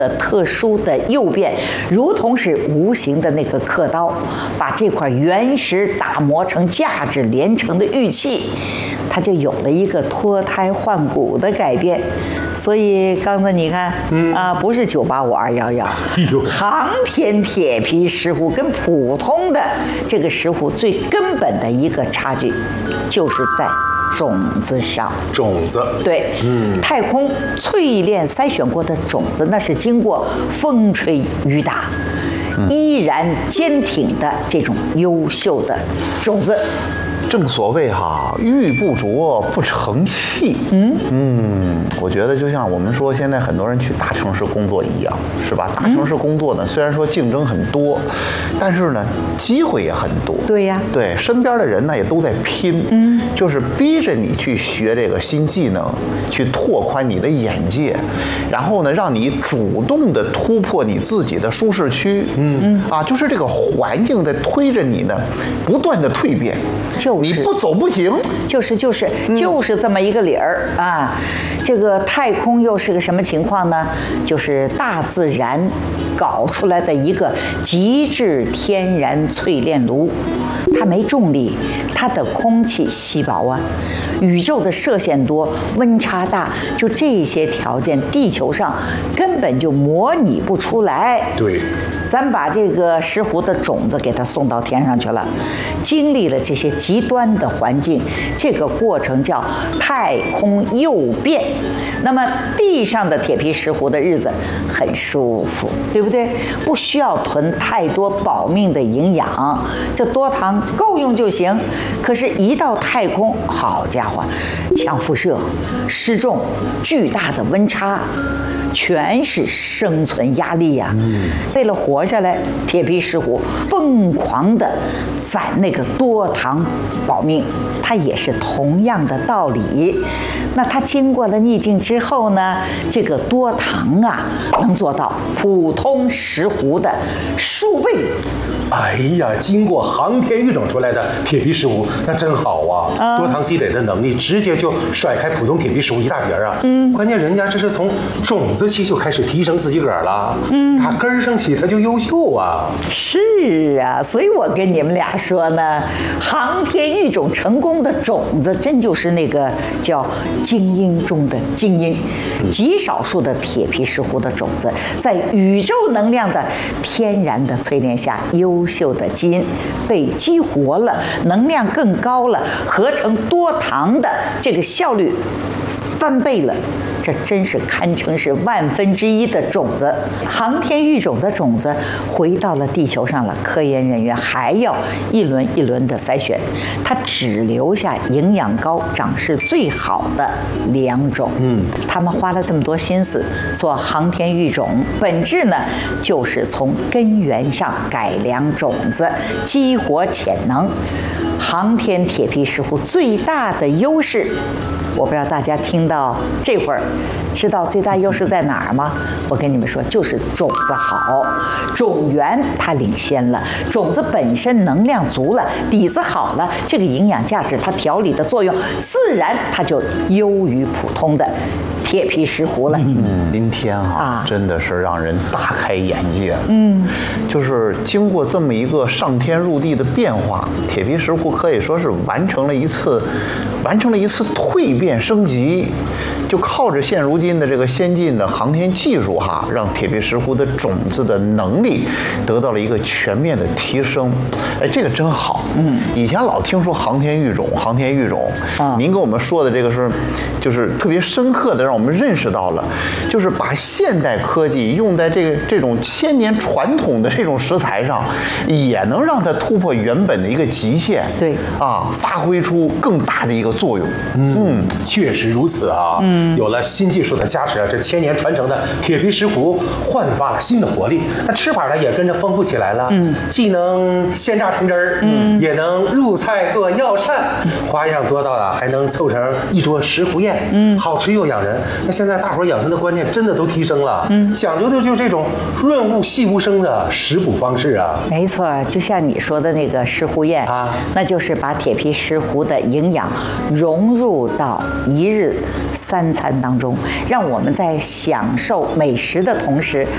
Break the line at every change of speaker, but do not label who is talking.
的特殊的诱变，如同是无形的那个刻刀，把这块原石打磨成价值连城的玉器，它就有了一个脱胎换骨的改变。所以刚才你看，不是985211，航天铁皮石斛跟普通的这个石斛最根本的一个差距，就是在种子上。
种子，
对，太空淬炼筛选过的种子，那是经过风吹雨打，依然坚挺的这种优秀的种子。
正所谓哈，玉不琢不成器。我觉得就像我们说，现在很多人去大城市工作一样，是吧？大城市工作呢，虽然说竞争很多，但是呢，机会也很多。
对呀，
对，身边的人呢也都在拼，就是逼着你去学这个新技能，去拓宽你的眼界，然后呢，让你主动的突破你自己的舒适区。就是这个环境在推着你呢，不断的蜕变。你不走不行，
就是这么一个理儿啊！这个太空又是个什么情况呢？就是大自然搞出来的一个极致天然淬炼炉，它没重力，它的空气稀薄啊，宇宙的射线多，温差大，就这些条件，地球上根本就模拟不出来。
对，
咱把这个石斛的种子给它送到天上去了，经历了这些极端的环境，这个过程叫太空诱变。那么地上的铁皮石斛的日子很舒服，对不对？不需要囤太多保命的营养，这多糖够用就行。可是，一到太空，好家伙，强辐射、失重、巨大的温差，全是生存压力呀。为了活下来，铁皮石斛疯狂地攒那个多糖保命，它也是同样的道理。那它经过了逆境之后呢，这个多糖啊，能做到普通石斛的数倍。
哎呀，经过航天育种出来的铁皮石斛，那真好啊！多糖积累的能力，直接就甩开普通铁皮石斛一大截啊！关键人家这是从种子期就开始提升自己个儿了，打根儿上起他就优秀啊！
是啊，所以我跟你们俩说呢，航天育种成功的种子，真就是那个叫精英中的精英，极少数的铁皮石斛的种子，在宇宙能量的天然的淬炼下，优秀的基因被激活了，能量更高了，合成多糖的这个效率翻倍了。这真是堪称是1/1000的种子。航天育种的种子回到了地球上了，科研人员还要一轮一轮的筛选，它只留下营养高、长势最好的2种。他们花了这么多心思做航天育种，本质呢就是从根源上改良种子，激活潜能。航天铁皮石斛最大的优势，我不知道大家听到这会儿知道最大优势在哪儿吗？我跟你们说，就是种子好，种源它领先了，种子本身能量足了，底子好了，这个营养价值它调理的作用，自然它就优于普通的铁皮石斛了。
今天真的是让人大开眼界。就是经过这么一个上天入地的变化，铁皮石斛可以说是完成了一次蜕变升级。就靠着现如今的这个先进的航天技术让铁皮石斛的种子的能力得到了一个全面的提升。这个真好。以前老听说航天育种，您跟我们说的这个就是特别深刻的让我们认识到了，就是把现代科技用在这种1000年传统的这种食材上，也能让它突破原本的一个极限。
对
发挥出更大的一个作用。
确实如此啊。有了新技术的加持，这1000年传承的铁皮石斛焕发了新的活力，那吃法呢也跟着丰富起来了。既能鲜榨成汁儿，也能入菜做药膳，花样多到还能凑成一桌石斛宴。好吃又养人。那现在大伙养生的观念真的都提升了，讲究的就是这种润物细无声的食补方式啊。
没错，就像你说的那个石斛宴那就是把铁皮石斛的营养融入到1日3餐当中，让我们在享受美食的同时，